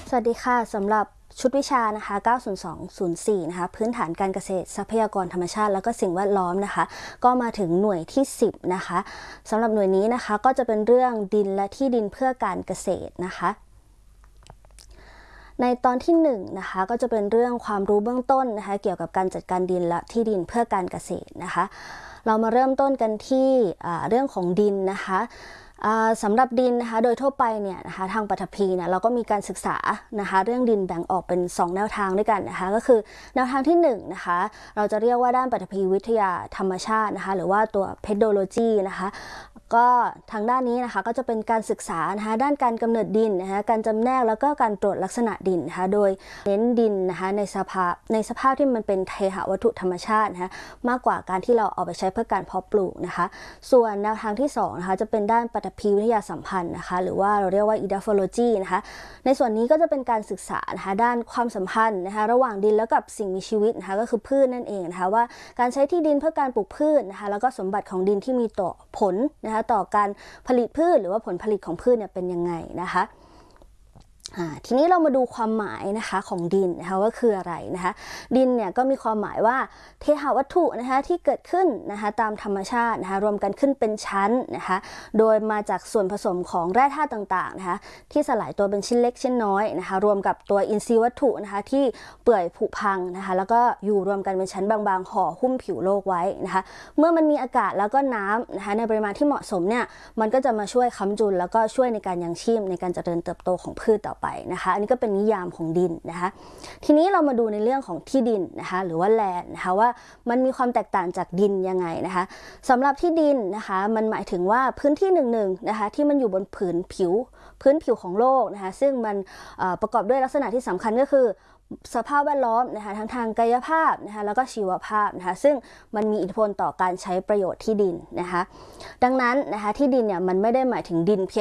สวัสดีค่ะสำหรับชุดวิชานะคะ90204นะคะพื้นฐานการเกษตรทรัพยากรธรรมชาติแล้วก็สิ่งแวดล้อมนะคะก็มาถึงหน่วยที่10นะคะสำหรับหน่วยนี้นะคะก็จะเป็นเรื่องดินและที่ดินเพื่อการเกษตรนะคะในตอนที่1นะคะก็จะเป็นเรื่องความรู้เบื้องต้นนะคะเกี่ยวกับการจัดการดินและที่ดินเพื่อการเกษตรนะคะเรามาเริ่มต้นกันที่เรื่องของดินนะคะสำหรับดินนะคะโดยทั่วไปเนี่ยนะคะทางปฐพีเนี่ยเราก็มีการศึกษานะคะเรื่องดินแบ่งออกเป็น2แนวทางด้วยกันนะคะก็คือแนวทางที่1นะคะเราจะเรียกว่าด้านปฐพีวิทยาธรรมชาตินะคะหรือว่าตัว Pedology นะคะก็ทางด้านนี้นะคะก็จะเป็นการศึกษานะคะด้านการกำเนิดดินนะคะการจำแนกแล้วก็การตรวจลักษณะดินนะคะโดยเน้นดินนะคะในสภาพที่มันเป็นเทหวัตถุธรรมชาตินะคะมากกว่าการที่เราเอาไปใช้เพื่อการเพาะปลูกนะคะส่วนแนวทางที่2นะคะจะเป็นด้านปฐพีวิทยาสัมพันธ์นะคะหรือว่าเราเรียกว่า Edaphology นะคะในส่วนนี้ก็จะเป็นการศึกษานะคะด้านความสัมพันธ์นะคะระหว่างดินแล้วกับสิ่งมีชีวิตนะคะก็คือพืชนั่นเองนะคะว่าการใช้ที่ดินเพื่อการปลูกพืชนะคะแล้วก็สมบัติของดินที่มีต่อผลนะคะต่อการผลิตพืชหรือว่าผลผลิตของพืชเนี่ยเป็นยังไงนะคะทีนี้เรามาดูความหมายนะคะของดินนะคะว่าคืออะไรนะคะดินเนี่ยก็มีความหมายว่าเทหวัตถุนะคะที่เกิดขึ้นนะคะตามธรรมชาตินะคะรวมกันขึ้นเป็นชั้นนะคะโดยมาจากส่วนผสมของแร่ธาตุต่างๆนะคะที่สลายตัวเป็นชิ้นเล็กชิ้นน้อยนะคะรวมกับตัวอินทรีย์วัตถุนะคะที่เปื่อยผุพังนะคะแล้วก็อยู่รวมกันเป็นชั้นบางๆห่อหุ้มผิวโลกไว้นะคะเมื่อมันมีอากาศแล้วก็น้ำนะคะในปริมาณที่เหมาะสมเนี่ยมันก็จะมาช่วยค้ำจุนแล้วก็ช่วยในการยังชีพในการเจริญเติบโตของพืชต่อไปนะคะอันนี้ก็เป็นนิยามของดินนะคะทีนี้เรามาดูในเรื่องของที่ดินนะคะหรือว่าแลนด์นะคะว่ามันมีความแตกต่างจากดินยังไงนะคะสำหรับที่ดินนะคะมันหมายถึงว่าพื้นที่หนึ่งๆนะคะที่มันอยู่บนพื้นผิวของโลกนะคะซึ่งมันประกอบด้วยลักษณะที่สำคัญก็คือสภาพแวดล้อมนะคะทั้งทางกายภาพนะคะแล้วก็ชีวภาพนะคะซึ่งมันมีอิทธิพลต่อการใช้ประโยชน์ที่ดินนะคะดังนั้นนะคะที่ดินเนี่ยมันไม่ได้หมายถึงดินเพียง